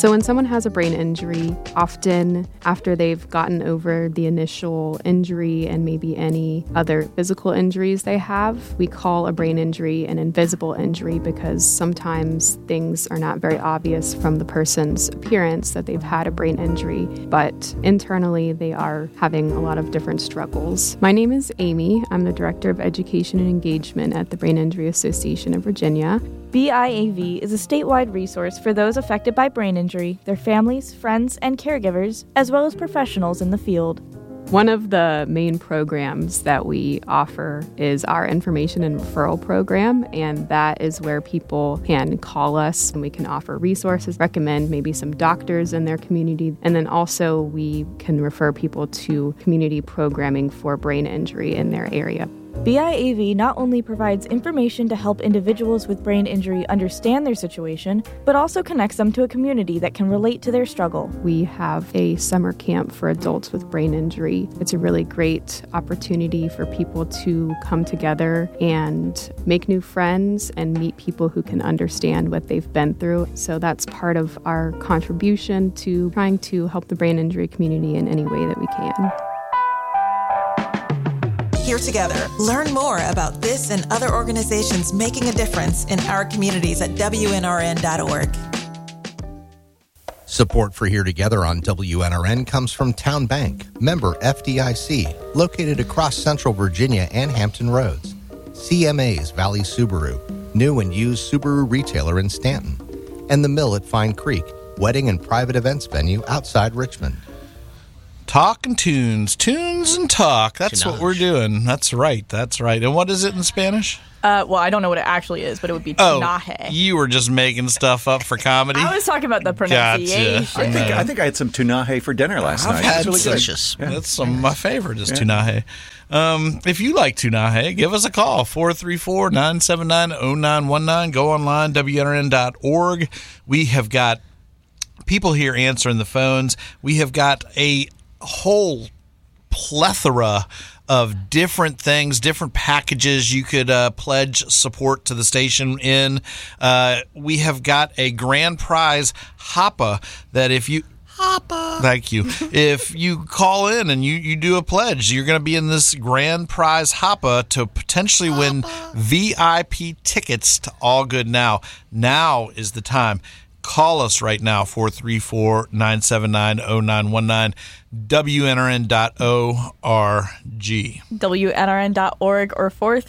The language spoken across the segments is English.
So when someone has a brain injury, often after they've gotten over the initial injury and maybe any other physical injuries they have, we call a brain injury an invisible injury because sometimes things are not very obvious from the person's appearance that they've had a brain injury, but internally they are having a lot of different struggles. My name is Amy. I'm the Director of Education and Engagement at the Brain Injury Association of Virginia. BIAV is a statewide resource for those affected by brain injury, their families, friends, and caregivers, as well as professionals in the field. One of the main programs that we offer is our information and referral program, and that is where people can call us and we can offer resources, recommend maybe some doctors in their community, and then also we can refer people to community programming for brain injury in their area. BIAV not only provides information to help individuals with brain injury understand their situation, but also connects them to a community that can relate to their struggle. We have a summer camp for adults with brain injury. It's a really great opportunity for people to come together and make new friends and meet people who can understand what they've been through. So that's part of our contribution to trying to help the brain injury community in any way that we can. Here together. Learn more about this and other organizations making a difference in our communities at WNRN.org. Support for Here Together on WNRN comes from Town Bank, member FDIC, located across Central Virginia and Hampton Roads. CMA's Valley Subaru, new and used Subaru retailer in Stanton. And The Mill at Fine Creek, wedding and private events venue outside Richmond. Talk and tunes and talk. That's Tunage. What we're doing. That's right. And what is it in Spanish? Well, I don't know what it actually is, but it would be tunaje. You were just making stuff up for comedy? I was talking about the pronunciation. Gotcha. I think I had some tunaje for dinner last night. I've had really delicious. Yeah. That's some of my favorite is tunaje. If you like tunaje, give us a call, 434-979-0919. Go online, WNRN.org. We have got people here answering the phones. We have got a whole plethora of different things, different packages you could pledge support to the station in. We have got a grand prize Hoppa that if you thank you. If you call in and you do a pledge, you're going to be in this grand prize Hoppa to potentially win VIP tickets to All Good Now. Now is the time. Call us right now, 434-979-0919, WNRN.org. WNRN.org or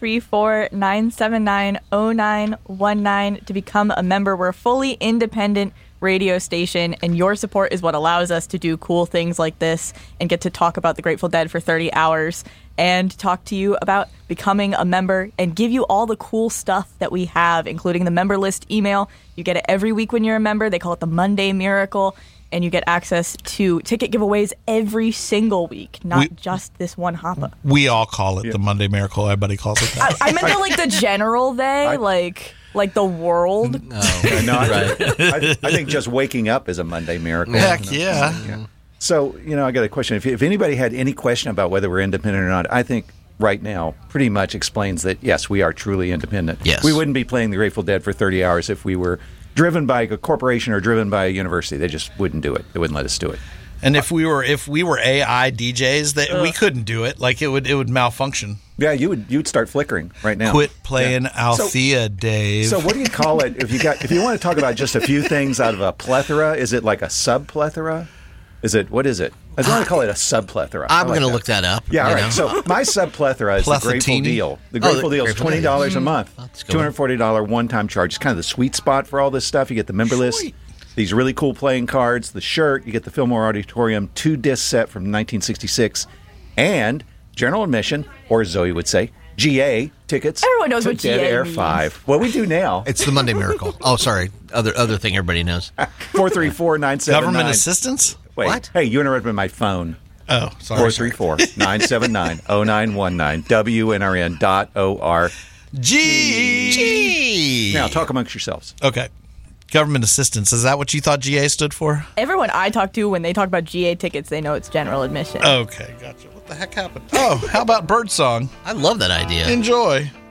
434-979-0919 to become a member. We're a fully independent radio station, and your support is what allows us to do cool things like this and get to talk about the Grateful Dead for 30 hours and talk to you about becoming a member and give you all the cool stuff that we have, including the member list email. You get it every week when you're a member. They call it the Monday Miracle, and you get access to ticket giveaways every single week, not just this one Hoppa. We all call it the Monday Miracle. Everybody calls it that. I meant the general they, like the world. I think just waking up is a Monday miracle. Heck yeah. So, I got a question. If anybody had any question about whether we're independent or not, I think right now pretty much explains that, yes, we are truly independent. Yes. We wouldn't be playing the Grateful Dead for 30 hours if we were driven by a corporation or driven by a university. They just wouldn't do it. They wouldn't let us do it. And if we were AI DJs, we couldn't do it. Like it would malfunction. Yeah, you'd start flickering right now. Quit playing Althea, Dave. So what do you call it if you want to talk about just a few things out of a plethora? Is it like a subplethora? What is it? I don't want to call it a subplethora. I'm going to look that up. Yeah, all right. So my subplethora is the Grateful Deal. The Grateful Deal is $20 a month, $240 one-time charge. It's kind of the sweet spot for all this stuff. You get the member list, these really cool playing cards, the shirt. You get the Fillmore Auditorium 2-disc set from 1966, and general admission, or as Zoe would say, GA tickets. Everyone knows to what Dead GA Air means. 5. Well, we do now. It's the Monday Miracle. Oh, sorry. Other thing everybody knows. 434-979. Government assistance? Wait. What? Hey, you interrupted my phone. Oh, sorry. 434-979-0919. WNRN.org. G. Now, talk amongst yourselves. Okay. Government assistance. Is that what you thought GA stood for? Everyone I talk to, when they talk about GA tickets, they know it's general admission. Okay, gotcha. What the heck happened? Oh, how about Birdsong? I love that idea. Enjoy.